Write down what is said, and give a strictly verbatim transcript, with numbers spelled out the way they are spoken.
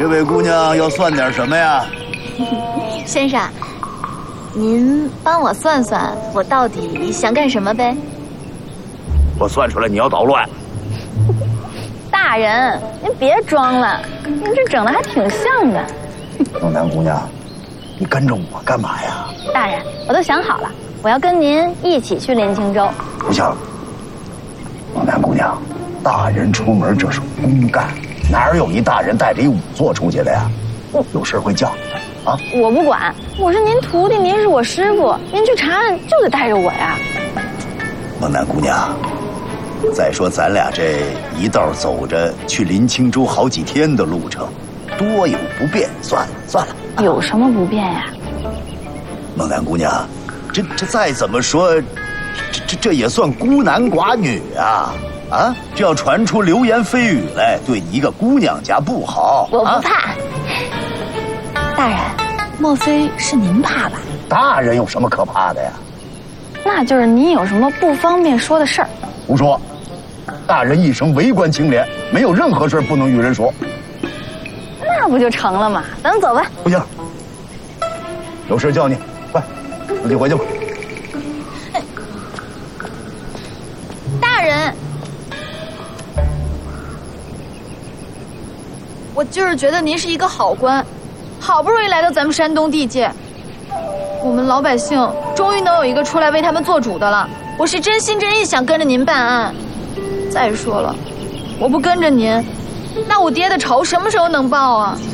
这位姑娘要算点什么呀？ 先生，您帮我算算，我到底想干什么呗？ 我算出来你要捣乱。 大人，您别装了，您这整的还挺像的。 孟南姑娘，你跟着我干嘛呀？ 大人，我都想好了，我要跟您一起去临清州。 不行，孟南姑娘，大人出门这是公干，哪有一大人带着一仵作出去的呀？有事会叫你的啊！ 我不管，我是您徒弟，您是我师傅，您去查案就得带着我呀。 孟南姑娘，再说咱俩这一道走着去临清州好几天的路程，多有不便。算了算了， 有什么不便呀？ 孟南姑娘，这这再怎么说，这这这也算孤男寡女啊！啊，这要传出流言蜚语来，对你一个姑娘家不好。 我不怕。啊、大人，莫非是您怕吧？ 大人有什么可怕的呀？ 那就是您有什么不方便说的事儿。 胡说！大人一生为官清廉，没有任何事不能与人说。 那不就成了吗？咱们走吧。 不行，有事叫你，快，自己回去吧。 大人，我就是觉得您是一个好官，好不容易来到咱们山东地界，我们老百姓终于能有一个出来为他们做主的了。我是真心真意想跟着您办案。再说了，我不跟着您，那我爹的仇什么时候能报啊？